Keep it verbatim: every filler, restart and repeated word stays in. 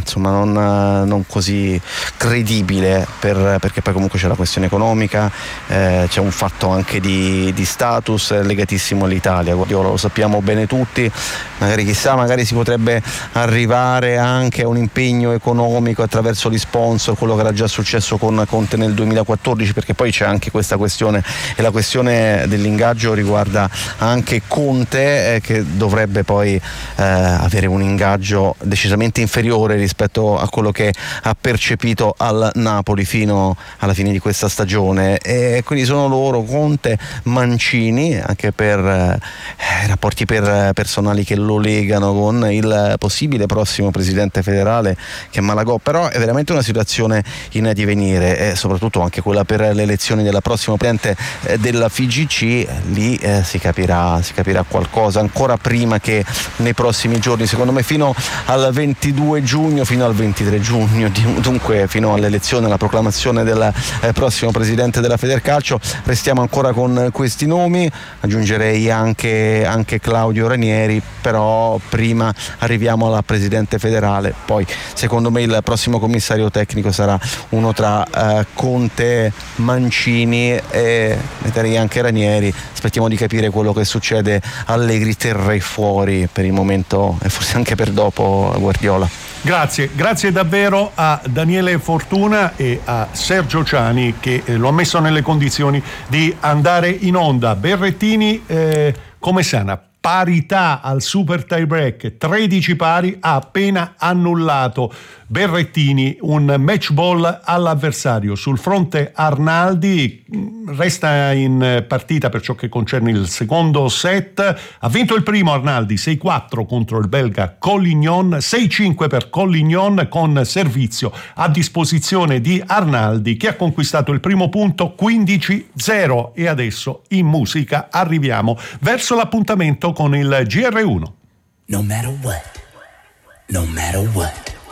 insomma non, non così credibile, per, perché poi comunque c'è la questione economica, eh, c'è un fatto anche di, di status legatissimo all'Italia. Guardiola lo sappiamo bene tutti, magari chissà, magari si potrebbe arrivare anche a un impegno economico attraverso gli sponsor, quello che era già successo con Conte nel duemilaquattordici, perché poi c'è anche questa questione, e la questione dell'ingaggio riguarda anche Conte, eh, che dovrebbe poi eh, avere un ingaggio decisamente inferiore rispetto a quello che ha percepito al Napoli fino alla fine di questa stagione, e quindi sono loro, Conte, Mancini, anche per eh, rapporti per, personali che lo legano con il possibile prossimo presidente federale che è Malagò. Però è veramente una situazione in divenire, e soprattutto anche quella per le elezioni della prossima presidente eh, della F I G C. Lì eh, si capirà si capirà qualcosa ancora prima che nei prossimi giorni, secondo me fino al ventidue giugno, fino al ventitré giugno, dunque fino all'elezione, alla proclamazione del eh, prossimo presidente della Federcalcio. Restiamo ancora con questi nomi, aggiungerei anche, anche Claudio Ranieri, però prima arriviamo alla presidente federale. Poi secondo me il prossimo commissario tecnico sarà uno tra eh, Conte, Mancini e metterei anche Ranieri. Aspettiamo di capire quello che succede. Allegri terrei fuori per il momento e forse anche per dopo Guardiola. Grazie, grazie davvero a Daniele Fortuna e a Sergio Ciani che eh, lo ha messo nelle condizioni di andare in onda. Berrettini eh, come sana? Parità al super tie break, tredici pari, ha appena annullato Berrettini un match ball all'avversario. Sul fronte Arnaldi resta in partita per ciò che concerne il secondo set, ha vinto il primo Arnaldi sei quattro contro il belga Collignon, sei cinque per Collignon con servizio a disposizione di Arnaldi che ha conquistato il primo punto quindici zero. E adesso in musica arriviamo verso l'appuntamento con il G R uno. No matter what, no matter what.